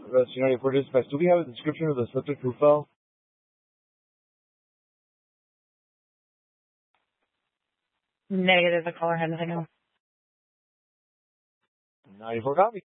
Señor, for this device, do we have a description of the subject who fell? Negative. The caller had nothing else. 94 copy.